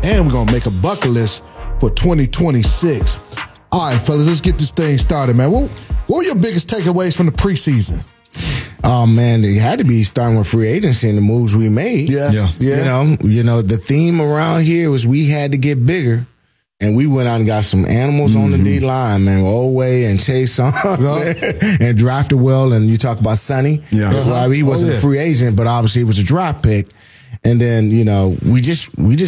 and we're going to make a bucket list for 2026. All right, fellas, let's get this thing started, man. What were your biggest takeaways from the preseason? Oh man, they had to be starting with free agency and the moves we made. Yeah. You know, the theme around here was we had to get bigger. And we went out and got some animals on the D line, man. Oway and Chase on and drafted well. And you talk about Sonny. Yeah. Well, he wasn't a free agent, but obviously he was a draft pick. And then, you know, we reloaded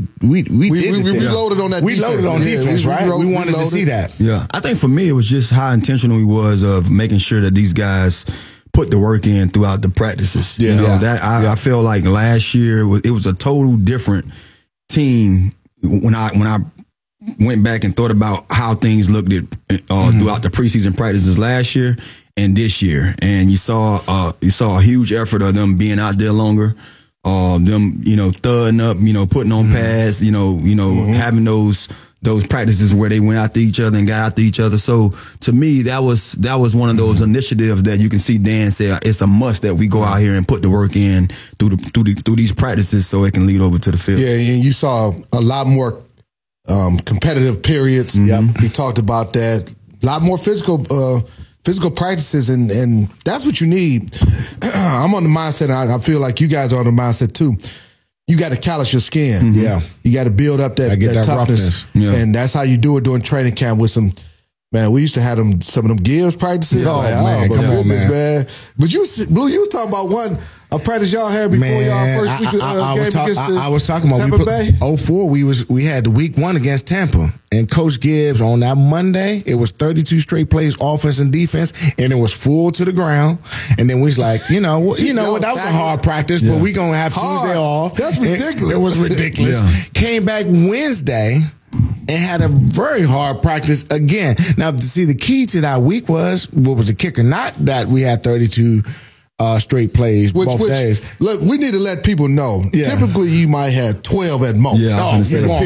on that. We loaded on defense, right? We wanted to see that. Yeah. I think for me, it was just how intentional he was of making sure that these guys put the work in throughout the practices. Yeah. You know, I feel like last year it was a total different team when I went back and thought about how things looked at throughout the preseason practices last year and this year, and you saw a huge effort of them being out there longer, them thudding up, putting on pads, having those practices where they went after each other and got after each other. So to me, that was one of those initiatives that you can see Dan say it's a must that we go out here and put the work in through these practices so it can lead over to the field. Yeah, and you saw a lot more competitive periods. He talked about that. A lot more physical practices, and that's what you need. I'm on the mindset, and I feel like you guys are on the mindset too. You got to callous your skin. Yeah. You got to build up that toughness. Yeah. And that's how you do it during training camp with some, man, we used to have some of them Gibbs practices. Come on, man. But Blue, you was talking about a practice y'all had before y'all first week game against I was talking about Tampa Bay. 04, we had the week 1 against Tampa. And Coach Gibbs, on that Monday, it was 32 straight plays, offense and defense, and it was full to the ground. And then we was like, you know what, that was a hard practice, but we going to have Tuesday off. That's ridiculous. It was ridiculous. Came back Wednesday and had a very hard practice again. Now, to see the key to that week was, what was the kicker? Not that we had 32 straight plays both days. Look, we need to let people know. Yeah. Typically, you might have 12 at most. Yeah,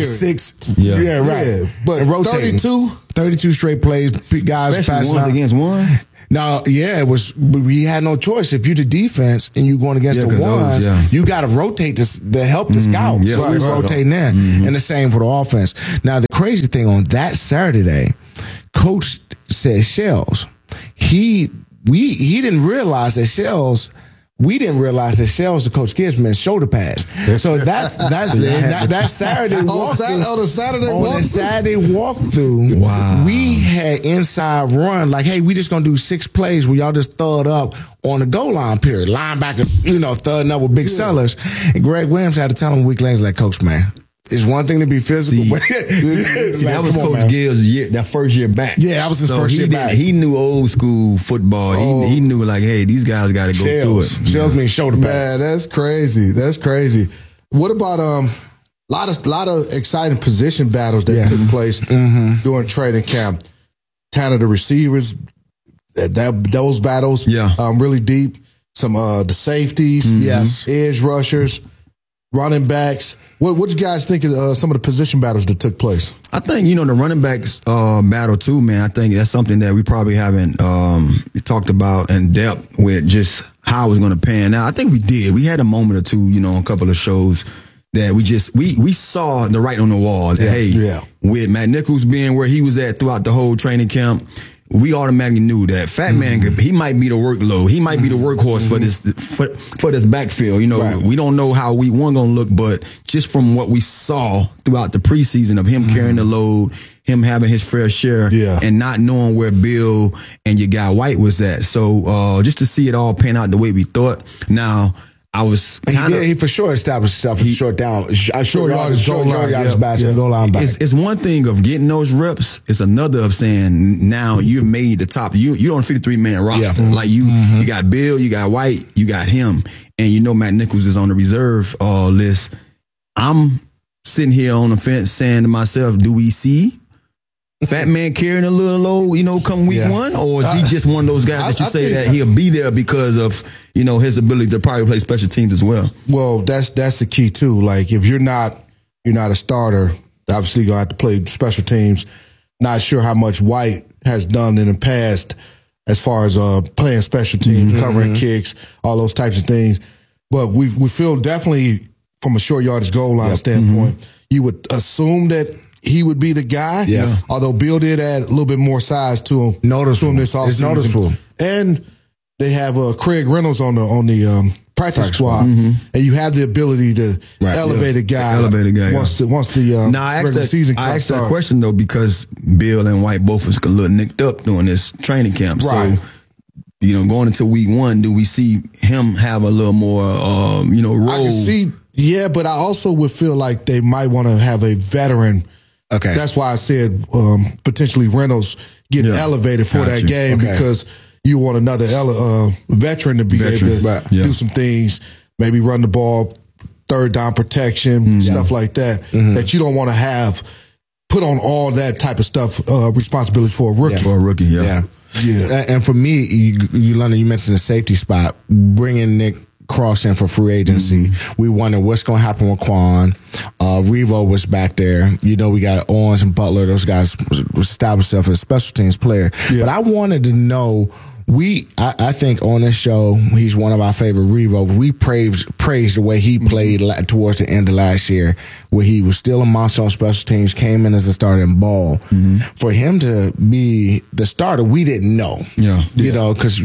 6. Yeah, right. Yeah, but 32 straight plays. Guys especially passing ones out. Against ones. No, it was. We had no choice. If you're the defense and you're going against the ones, you got to rotate to help the scouts. Yes, so we're rotating in, and the same for the offense. Now, the crazy thing on that Saturday, Coach said Shells. He didn't realize that Shells. We didn't realize that Shells, the Coach Gibbs, meant shoulder pads. So that Saturday walkthrough. On the Saturday walkthrough, wow. We had inside run like, hey, we just gonna do 6 plays where y'all just thud up on the goal line period. Linebacker, thudding up with big sellers. And Greg Williams had to tell him a week later, like, Coach, man, it's one thing to be physical, but that was Coach Gibbs' year, that first year back. Yeah, that was his first year back. He knew old school football. He knew like, hey, these guys got to go through it. Shells means shoulder pad. Man, that's crazy. What about lot of exciting position battles that took place during training camp? Tanner, the receivers, those battles, really deep. Some the safeties, edge rushers, running backs. What did you guys think of some of the position battles that took place? I think, the running backs battle too, man. I think that's something that we probably haven't talked about in depth with just how it was going to pan out. I think we did. We had a moment or two, a couple of shows that we saw the writing on the wall. That, with Matt Nichols being where he was at throughout the whole training camp, we automatically knew that Fat Man, he might be the workload. He might be the workhorse for this backfield. We don't know how week 1 gonna look, but just from what we saw throughout the preseason of him carrying the load, him having his fair share, and not knowing where Bill and your guy White was at. So just to see it all pan out the way we thought. Now, I was he for sure established himself in short yardage goal line back. It's one thing of getting those reps. It's another of saying now you've made the top. You're on a 53-man roster. Like you got Bill, you got White, you got him, and Matt Nichols is on the reserve list. I'm sitting here on the fence saying to myself, do we see Fat Man carrying a little load, come week 1? Or is he just one of those guys that you say that he'll be there because of, his ability to probably play special teams as well? Well, that's the key too. Like if you're not a starter, obviously you're gonna have to play special teams. Not sure how much White has done in the past as far as playing special teams, covering kicks, all those types of things. But we feel definitely from a short yardage goal line standpoint, you would assume that he would be the guy. Yeah. Although Bill did add a little bit more size to him. Noticeable. To him this offseason. It's noticeable. And they have Craig Reynolds on the practice squad, and you have the ability to elevate a guy. Once the regular season comes. I asked that question though because Bill and White both was a little nicked up during this training camp. Right. So, going into week 1, do we see him have a little more, role? I can see, but I also would feel like they might want to have a veteran. Okay. That's why I said potentially Reynolds getting elevated for that game because you want another veteran to be able to do some things, maybe run the ball, third down protection, stuff like that, that you don't want to have put on all that type of stuff, responsibilities for a rookie. For a rookie, yeah. And for me, you mentioned the safety spot, bringing Nick Cross in for free agency. We wonder what's going to happen with Quan. Revo was back there. We got Owens and Butler. Those guys established themselves as a special teams player. But I wanted to know, I think on this show, he's one of our favorite Revo. We praised the way he played towards the end of last year, where he was still a monster on special teams, came in as a starter in ball. For him to be the starter, we didn't know. Because,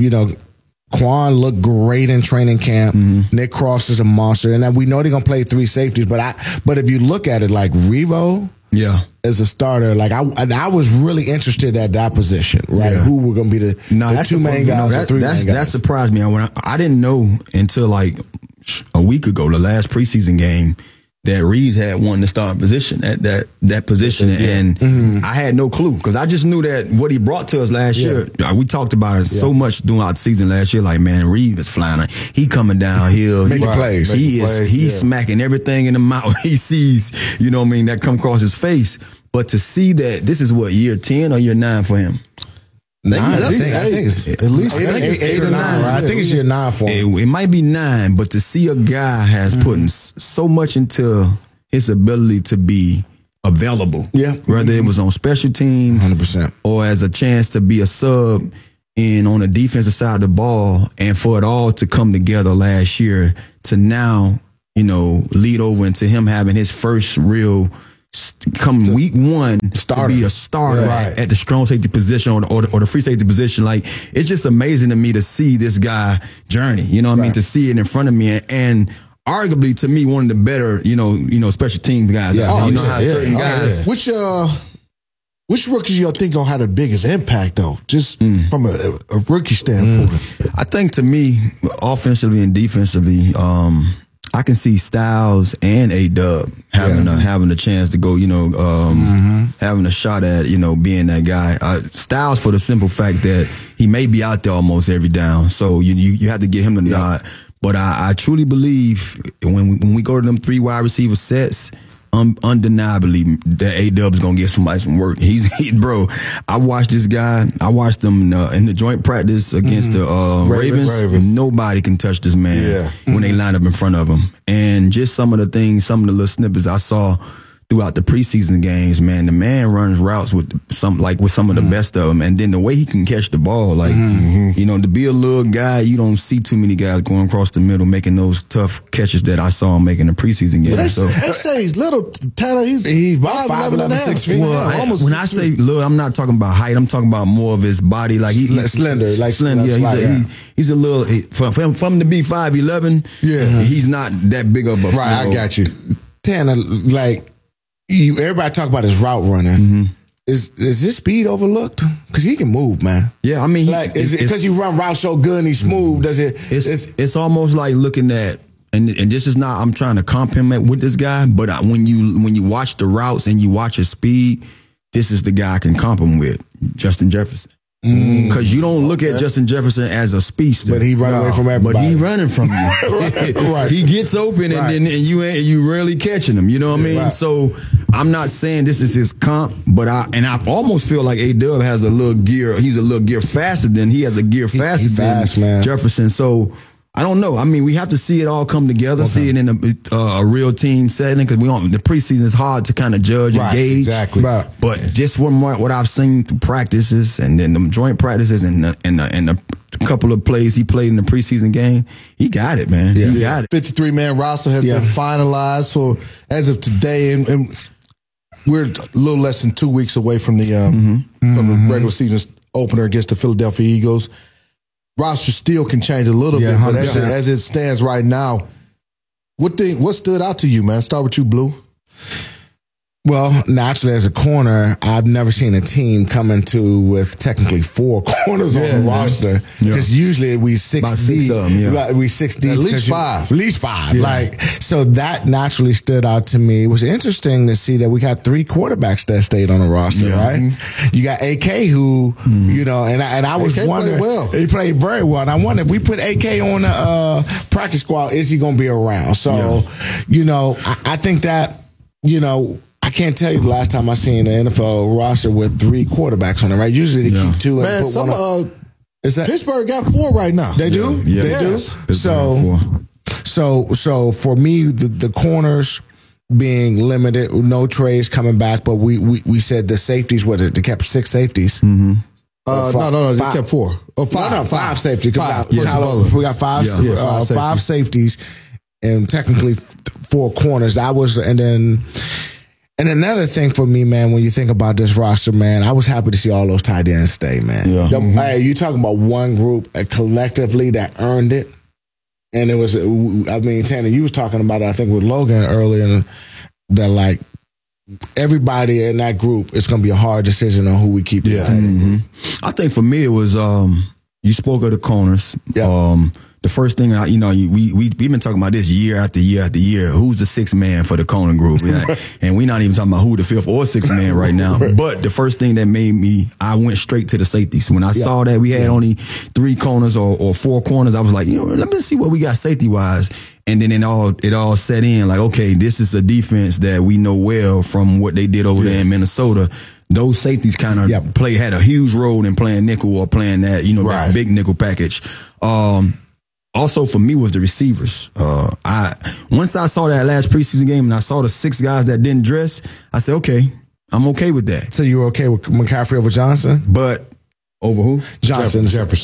Quan looked great in training camp. Nick Cross is a monster. And we know they're going to play 3 safeties. But if you look at it like Revo as a starter, like I was really interested at that position, right? Who were going to be the 2 main guys or 3 main guys. That surprised me. I didn't know until like a week ago, the last preseason game, that Reeves had won the starting position at that position, and I had no clue because I just knew that what he brought to us last year. We talked about it so much throughout the season last year. Like, man, Reeves is flying. He coming downhill. Making plays. He's smacking everything in the mouth he sees. That come across his face. But to see that this is what, year 10 or year 9 for him. At least 8 or 9. I think it's year 9 for him. It might be 9, but to see a guy has put so much into his ability to be available, whether it was on special teams, 100%, or as a chance to be a sub on the defensive side of the ball, and for it all to come together last year to now, lead over into him having his first real. Come week 1 to be a starter at the strong safety position or the free safety position. Like, it's just amazing to me to see this guy journey. To see it in front of me and arguably to me one of the better special teams guys. Certain guys. Which rookies y'all think gonna have the biggest impact though? Just from a rookie standpoint. I think to me, offensively and defensively, I can see Styles and A-Dub having a chance to go, having a shot at, being that guy. Styles for the simple fact that he may be out there almost every down. So you have to get him the nod. But I truly believe when we go to them 3 wide receiver sets, undeniably that A-Dub's gonna get somebody some work. Bro, I watched this guy. I watched him in the joint practice against the Ravens. Nobody can touch this man when they line up in front of him. And just some of the little snippets I saw throughout the preseason games, man, the man runs routes with some of the best of them. And then the way he can catch the ball, to be a little guy, you don't see too many guys going across the middle making those tough catches that I saw him making the preseason game. They say he's little, Tyler. He's 5'11", 6 feet. When I say little, I'm not talking about height. I'm talking about more of his body. Like he's slender. Yeah, he's a little. For him to be 5'11", he's not that big of a. Right, I got you. Tanner, everybody talk about his route running. Is his speed overlooked? Because he can move, man. Yeah, I mean, is it because he run routes so good and he's smooth? Does it? It's almost like looking at, and this is not. I'm trying to compliment with this guy, but when you watch the routes and you watch his speed, this is the guy I can compliment with, Justin Jefferson. Because you don't look at Justin Jefferson as a speedster, but he run away from everybody. But he running from you. Right. He gets open and you rarely catching him. You know what I mean? Right. So I'm not saying this is his comp, but I almost feel like A-Dub has a little gear. He's a little gear faster than he has a gear faster than Jefferson. So I don't know. I mean, we have to see it all come together, see it in a real team setting, because the preseason is hard to kind of judge and gauge. Exactly. But just from what I've seen through practices and then the joint practices and the the couple of plays he played in the preseason game, he got it, man. He got it. 53-man roster has been finalized for as of today, and we're a little less than 2 weeks away from the regular season opener against the Philadelphia Eagles. Roster still can change a little bit, but as it stands right now, what stood out to you, man? Start with you, Blue. Well, naturally, as a corner, I've never seen a team come into with technically 4 corners on the roster. Because usually we 6 deep. We 6 deep. At least 5. At least 5. Yeah. So that naturally stood out to me. It was interesting to see that we got 3 quarterbacks that stayed on the roster, right? You got AK who, and I was wondering. He played very well. And I wonder if we put AK on the practice squad, is he going to be around? So, I think that, I can't tell you the last time I seen an NFL roster with 3 quarterbacks on it, right? Usually they keep 2 and man, put one on. Pittsburgh got 4 right now. They do? Yeah. They do? So for me, the corners being limited, no trades coming back, but we said the safeties, they kept 6 safeties. No, they kept 4. Oh, 5. No, 5 safeties. 5. We got 5 safeties and technically 4 corners. And another thing for me, man, when you think about this roster, man, I was happy to see all those tight ends stay, man. Yeah. Hey, you talking about one group collectively that earned it. And it was, Tanner, you was talking about it, I think, with Logan earlier, that everybody in that group, it's going to be a hard decision on who we keep. I think for me, it was, you spoke of the corners. Yeah. The first thing, we've been talking about this year after year after year. Who's the 6th man for the corner group? And we're not even talking about who the 5th or 6th man right now. But the first thing that made I went straight to the safeties. When I saw that we had only 3 corners or 4 corners, I was like, let me see what we got safety-wise. And then it all set in, okay, this is a defense that we know well from what they did over there in Minnesota. Those safeties kind of had a huge role in playing nickel or playing that, that big nickel package. Also for me was the receivers. Once I saw that last preseason game and I saw the 6 guys that didn't dress, I said, okay, I'm okay with that. So you were okay with McCaffrey over Johnson? But over who? Jefferson.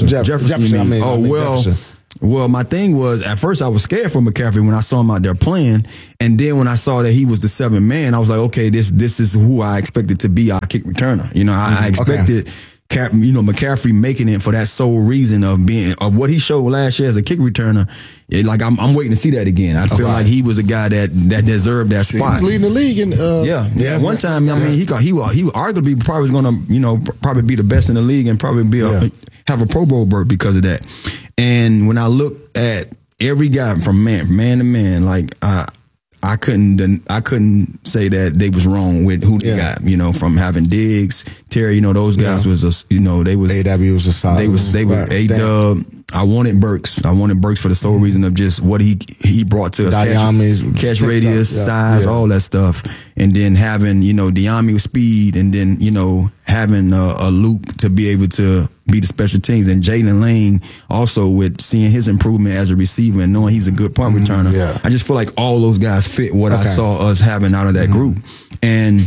Jefferson. Well, my thing was, at first I was scared for McCaffrey when I saw him out there playing. And then when I saw that he was the 7th man, I was like, okay, this is who I expected to be our kick returner. I expected McCaffrey making it for that sole reason of what he showed last year as a kick returner. I'm waiting to see that again. I feel like he was a guy that deserved that spot. He's leading the league in one time. He arguably probably was going to probably be the best in the league and probably have a Pro Bowl berth because of that. And when I look at every guy from man to man, I couldn't say that they was wrong with who they got. From having Diggs, Terry. Those guys was they was AW was a solid. They were A-Dub. I wanted Burks. I wanted Burks for the sole reason of just what he brought to us. Catch radius, size, all that stuff. And then having, Diami with speed, and then, having a Luke to be able to be the special teams. And Jalen Lane also with seeing his improvement as a receiver and knowing he's a good punt returner. Yeah. I just feel like all those guys fit what I saw us having out of that group. And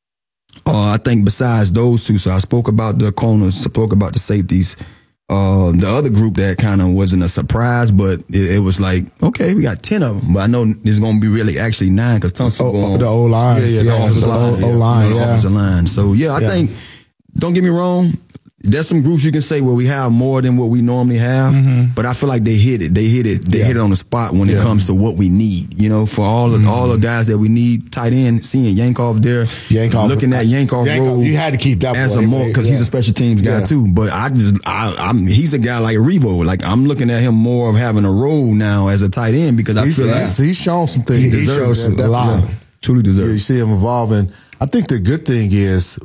I think besides those 2, so I spoke about the corners, spoke about the safeties. The other group that kind of wasn't a surprise, but it was like, okay, we got 10 of them. But I know there's going to be really actually 9 because Tunsil going the O-line. The offensive line. So, I think, don't get me wrong, there's some groups you can say where we have more than what we normally have, but I feel like they hit it. They hit it on the spot when it comes to what we need. For all the guys that we need, tight end, seeing Yankov there, looking at Yankov role, you had to keep that as a more because he's a special teams guy too. But he's a guy like Revo. I'm looking at him more of having a role now as a tight end because I feel like he's shown some things. He shows a lot. Truly deserves. You see him evolving. I think the good thing is,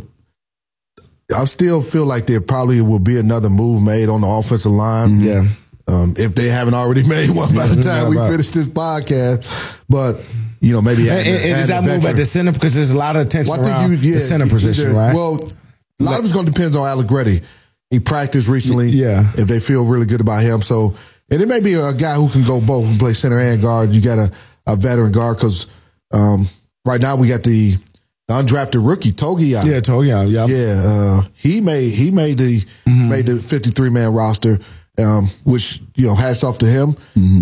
I still feel like there probably will be another move made on the offensive line. If they haven't already made one by the time we finish this podcast. But, maybe. Is that move at the center? Because there's a lot of attention around the center position, right? Well, a lot of it's going to depend on Allegretti. He practiced recently. If they feel really good about him. So, and it may be a guy who can go both and play center and guard. You got a veteran guard because right now we got the undrafted rookie Togiai. Yeah, Togiai. Yep. Yeah, he made the 53-man roster, which hats off to him.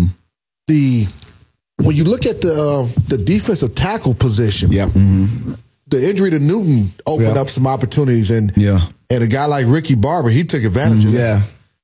When you look at the defensive tackle position, the injury to Newton opened up some opportunities, and a guy like Ricky Barber, he took advantage of that.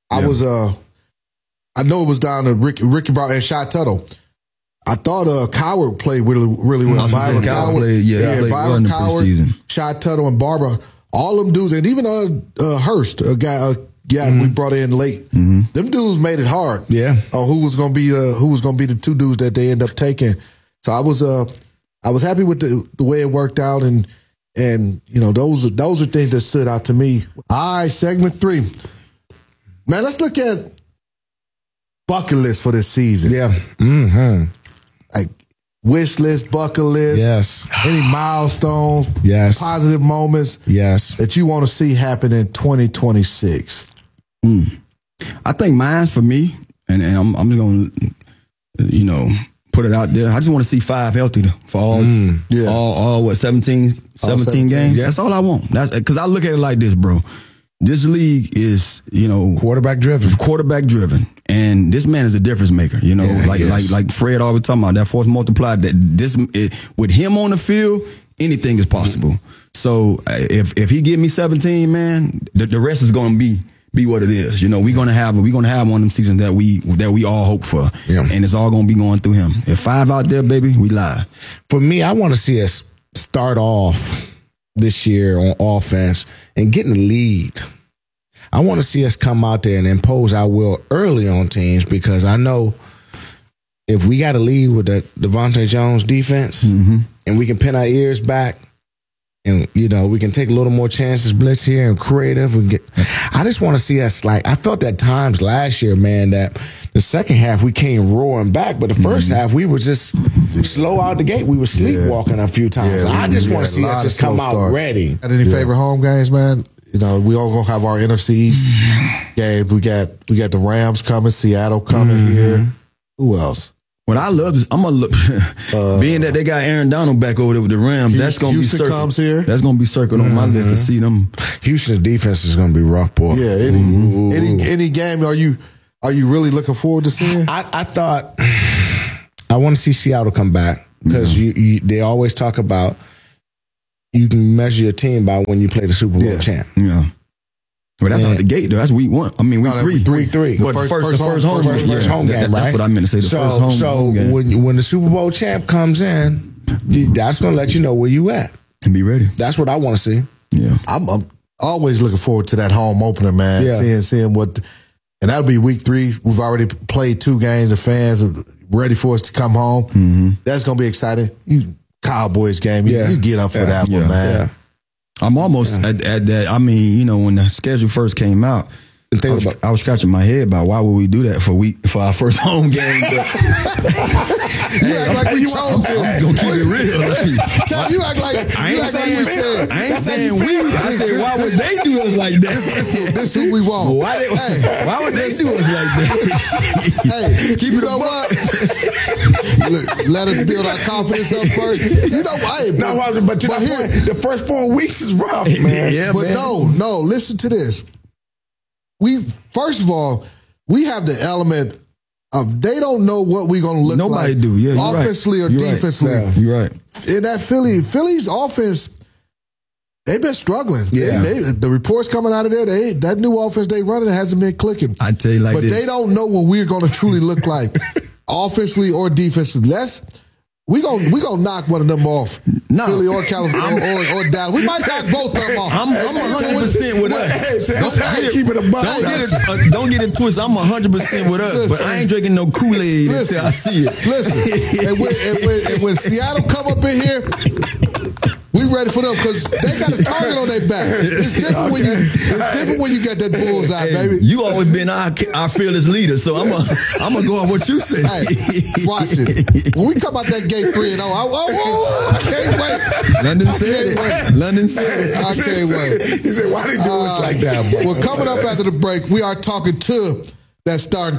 I know it was down to Ricky Barber and Shy Tuttle. I thought Coward played really well. Byron Coward played, Byron Coward, Shy Tuttle, and Barber, all them dudes, and even Hurst, a guy we brought in late. Them dudes made it hard. Yeah. Who was gonna be the two dudes that they end up taking? So I was happy with the way it worked out, and those are things that stood out to me. All right, segment 3. Man, let's look at bucket list for this season. Yeah. Like wish list, bucket list. Yes. Any milestones. Yes. Positive moments. Yes. That you want to see happen in 2026. I think mine's for me, and I'm just gonna, put it out there. I just want to see 5 healthy for all 17 games. Yeah. That's all I want. That's because I look at it like this, bro. This league is, quarterback driven, and this man is a difference maker. Like Fred always talking about that force multiplier. That with him on the field, anything is possible. So if he give me 17, man, the rest is gonna be what it is. We're gonna have one of them seasons that we all hope for, and it's all gonna be going through him. If 5 out there, baby, we live. For me, I want to see us start off this year on offense and getting the lead. I want to see us come out there and impose our will early on teams, because I know if we got to lead with the Devontae Jones defense and we can pin our ears back and, we can take a little more chances, blitz here and creative. I just want to see us I felt at times last year, man, that the second half we came roaring back, but the first half we were just slow out the gate. We were sleepwalking a few times. I just want to see us just come out ready. Got any favorite home games, man? We all gonna have our NFC East game. We got the Rams coming, Seattle coming here. Who else? What I love is I'm gonna look. Being that they got Aaron Donald back over there with the Rams, that's gonna Houston be circled. Comes here. That's gonna be circled on my list to see them. Houston's defense is gonna be rough, boy. Yeah. Any game are you really looking forward to seeing? I thought I want to see Seattle come back, because they always talk about you can measure your team by when you play the Super Bowl champ. Yeah. Well, that's out the gate, though. That's week 1. I mean, week 3. Week 3. But the first home game, right? That's what I meant to say. The first home game. When the Super Bowl champ comes in, that's going to let you know where you at. And be ready. That's what I want to see. Yeah. I'm always looking forward to that home opener, man. Yeah. Seeing what, and that'll be week 3. We've already played 2 games. The fans are ready for us to come home. That's going to be exciting. Cowboys game, you get up for that one, man. Yeah. I'm almost at that. I mean, when the schedule first came out, I was scratching my head about why would we do that for our first home game. But you act like we told them. Gonna keep it real. You act like I ain't saying we. I said, why would they do us like that? This who we want. Why would they do us like that? Hey, keep it what? Look, let us build our confidence up first. But the first 4 weeks is rough, man. Yeah, but man. No, listen to this. First of all, we have the element of they don't know what we're going to look like. Nobody do, yeah. Offensively or defensively. Right. You're right. In that Philly's offense, they've been struggling. Yeah. The reports coming out of there, that new offense they running hasn't been clicking. I tell you like but this. They don't know what we're going to truly look like, offensively or defensively. We gonna knock one of them off. No. Philly or California or Dallas. We might knock both of them off. I'm 100% with us. Don't get it twisted. I'm 100% with us. But I ain't drinking no Kool-Aid until I see it. Listen, and when Seattle come up in here, we ready for them because they got a target on their back. It's different when you got that bullseye, baby. You always been our fearless leader, so I'm gonna go on what you say. Hey, watch it. When we come out that gate 3-0, I can't wait. London said it. I can't wait. He said, "Why they do us like that?" Well, coming up after the break, we are talking to that starting